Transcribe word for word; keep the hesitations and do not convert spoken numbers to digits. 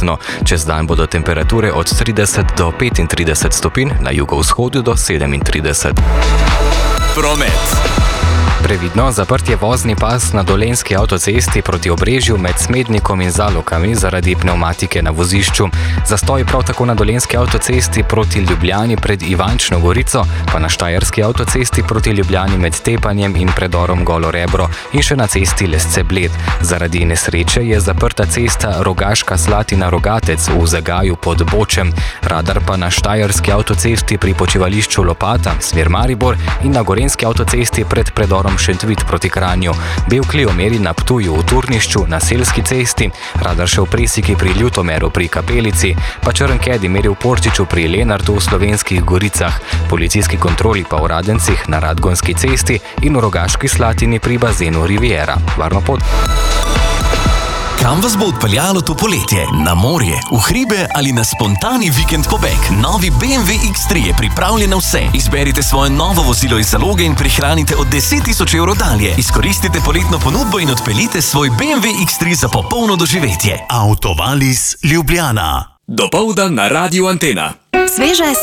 poletno. Čez dan bodo temperature od trideset do petintrideset stopinj, na jugovzhodu do sedemintrideset. Promet. Previdno, zaprt je vozni pas na Dolenjski avtocesti proti Obrežju med Smednikom in Zalokami zaradi pnevmatike na vozišču. Zastoj prav tako na Dolenjski avtocesti proti Ljubljani pred Ivančno Gorico, pa na Štajerski avtocesti proti Ljubljani med Tepanjem in predorom Golo Rebro in še na cesti Lesce-Bled. Zaradi nesreče je zaprta cesta Rogaška Slatina-Rogatec v Zagaju pod Bočem. Radar pa na Štajerski avtocesti pri počivališču Lopata, smer Maribor, in na Gorenjski avtocesti pred predorom Šentvid proti Kranju. Bel Clio meri na Ptuju v Turnišču na Selski cesti, radar še v Presiki pri Ljutomeru pri Kapelici, pa Črn Kedi meri v Porčiču pri Lenartu v Slovenskih Goricah, policijski kontroli pa v Radencih na Radgonski cesti in v Rogaški Slatini pri bazenu Riviera. Varno pot! Kam vas bo odpeljalo to poletje? Na morje, v hribe ali na spontani vikend pobeg? Novi B M W X tri je pripravljen na vse. Izberite svoje novo vozilo iz zaloge in prihranite od deset tisoč evrov dalje. Izkoristite poletno ponudbo in odpeljite svoj B M W X tri za popolno doživetje. Autovalis Ljubljana. Dopoldan na Radiu Antena. Sveže